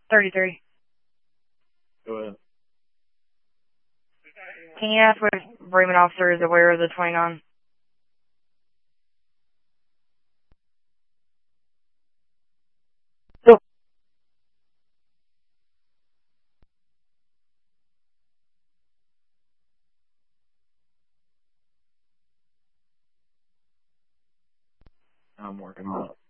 33. Go ahead. Can you ask which Bremen officer is aware of the 29? So, I'm working on it.